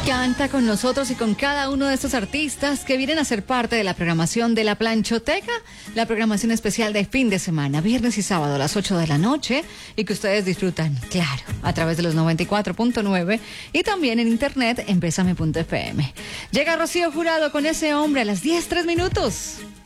Canta con nosotros y con cada uno de estos artistas que vienen a ser parte de la programación de La Planchoteca, la programación especial de fin de semana, viernes y sábado a las 8 de la noche, y que ustedes disfrutan, claro, a través de los 94.9 y también en internet en besame.fm. Llega Rocío Jurado con Ese Hombre a las 10:03.